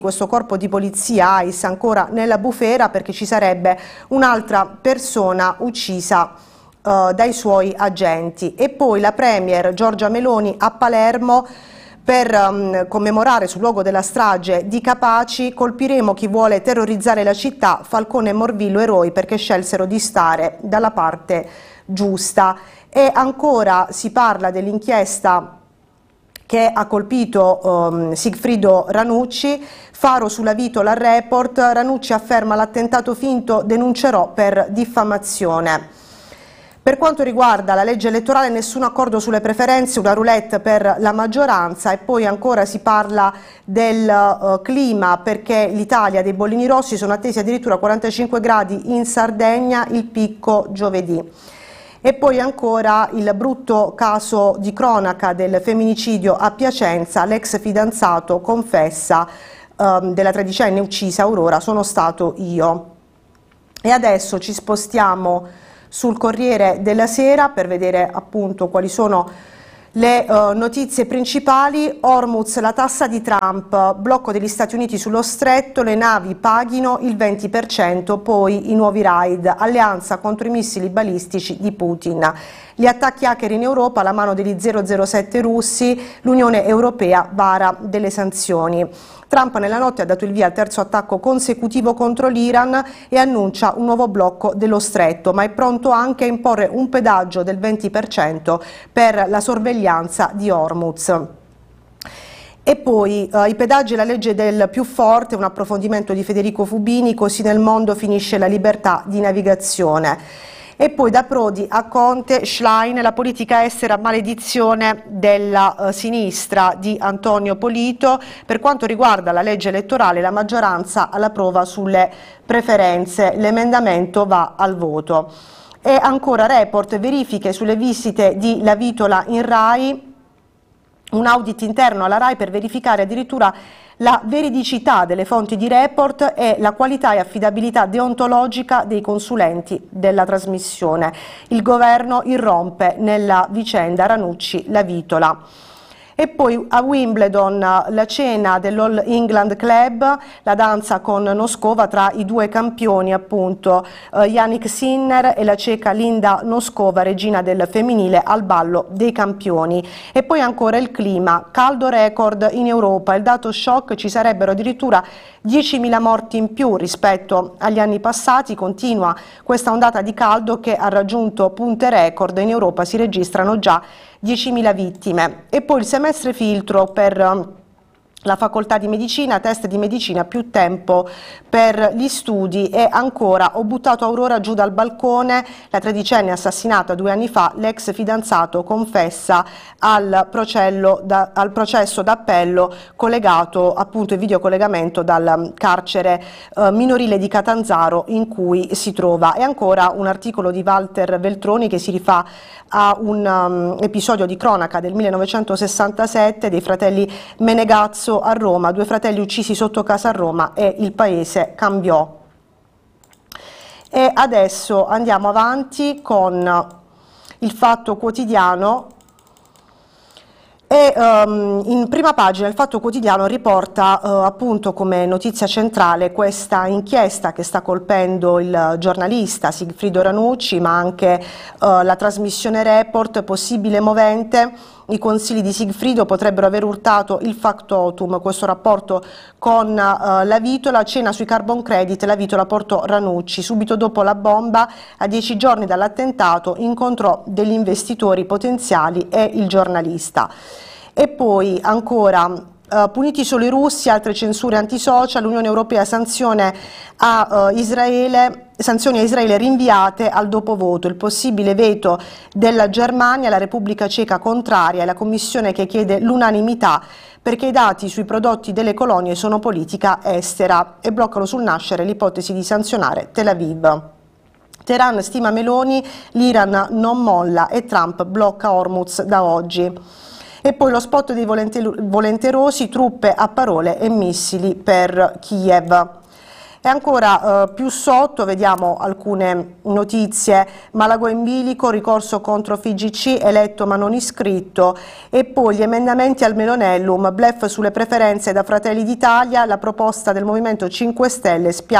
questo corpo di polizia ICE ancora nella bufera perché ci sarebbe un'altra persona uccisa dai suoi agenti. E poi la premier Giorgia Meloni a Palermo per commemorare sul luogo della strage di Capaci: colpiremo chi vuole terrorizzare la città, Falcone e Morvillo eroi perché scelsero di stare dalla parte giusta. E ancora si parla dell'inchiesta che ha colpito Sigfrido Ranucci. Faro sulla Vitola, Report, Ranucci afferma l'attentato finto, denuncerò per diffamazione. Per quanto riguarda la legge elettorale, nessun accordo sulle preferenze, una roulette per la maggioranza. E poi ancora si parla del clima, perché l'Italia dei bollini rossi, sono attesi addirittura 45 gradi in Sardegna, il picco giovedì. E poi ancora il brutto caso di cronaca del femminicidio a Piacenza, l'ex fidanzato confessa della tredicenne uccisa Aurora, sono stato io. E adesso ci spostiamo sul Corriere della Sera per vedere appunto quali sono le notizie principali. Hormuz, la tassa di Trump, blocco degli Stati Uniti sullo stretto, le navi paghino il 20%, poi i nuovi raid, alleanza contro i missili balistici di Putin, gli attacchi hacker in Europa, la mano degli 007 russi, l'Unione Europea vara delle sanzioni. Trump nella notte ha dato il via al terzo attacco consecutivo contro l'Iran e annuncia un nuovo blocco dello stretto, ma è pronto anche a imporre un pedaggio del 20% per la sorveglianza di Hormuz. E poi i pedaggi e la legge del più forte, un approfondimento di Federico Fubini, così nel mondo finisce la libertà di navigazione. E poi da Prodi a Conte, Schlein, la politica estera maledizione della sinistra di Antonio Polito. Per quanto riguarda la legge elettorale, la maggioranza alla prova sulle preferenze, l'emendamento va al voto. E ancora Report, verifiche sulle visite di La Vitola in Rai, un audit interno alla Rai per verificare addirittura la veridicità delle fonti di Report e la qualità e affidabilità deontologica dei consulenti della trasmissione. Il governo irrompe nella vicenda Ranucci-La Vitola. E poi a Wimbledon la cena dell'All England Club, la danza con Noskova tra i due campioni appunto, Yannick Sinner e la ceca Linda Noskova, regina del femminile al ballo dei campioni. E poi ancora il clima, caldo record in Europa, il dato shock, ci sarebbero addirittura 10.000 morti in più rispetto agli anni passati, continua questa ondata di caldo che ha raggiunto punte record, in Europa si registrano già 10.000 vittime. E poi il semestre filtro per la facoltà di medicina, test di medicina, più tempo per gli studi. E ancora, ho buttato Aurora giù dal balcone, la tredicenne assassinata 2 anni fa, l'ex fidanzato confessa al processo d'appello collegato appunto in videocollegamento dal carcere minorile di Catanzaro in cui si trova. E ancora un articolo di Walter Veltroni che si rifà a un episodio di cronaca del 1967 dei fratelli Menegazzo a Roma, 2 fratelli uccisi sotto casa a Roma e il paese cambiò. E adesso andiamo avanti con il Fatto Quotidiano. E in prima pagina il Fatto Quotidiano riporta appunto come notizia centrale questa inchiesta che sta colpendo il giornalista Sigfrido Ranucci, ma anche la trasmissione Report, possibile movente. I consigli di Sigfrido potrebbero aver urtato il factotum, questo rapporto con La Vitola, cena sui carbon credit, La Vitola portò Ranucci, subito dopo la bomba, a 10 giorni dall'attentato, incontrò degli investitori potenziali e il giornalista. E poi ancora puniti solo i russi, altre censure antisocial, l'Unione Europea sanzioni a Israele rinviate al dopovoto, il possibile veto della Germania, la Repubblica Ceca contraria e la Commissione che chiede l'unanimità perché i dati sui prodotti delle colonie sono politica estera e bloccano sul nascere l'ipotesi di sanzionare Tel Aviv. Teheran stima Meloni, l'Iran non molla e Trump blocca Hormuz da oggi. E poi lo spot dei volenterosi, truppe a parole e missili per Kiev. E ancora più sotto vediamo alcune notizie: Malago in bilico, ricorso contro FIGC, eletto ma non iscritto, e poi gli emendamenti al Melonellum, bluff sulle preferenze da Fratelli d'Italia, la proposta del Movimento 5 Stelle